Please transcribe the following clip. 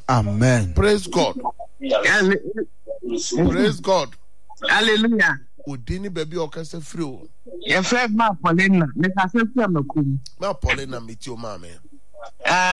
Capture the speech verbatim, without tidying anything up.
Amen. Praise God. Praise God. Hallelujah. Udini baby okase free. Your friend ma Paulina, me ka se free amakum. Ma Paulina meet your mama.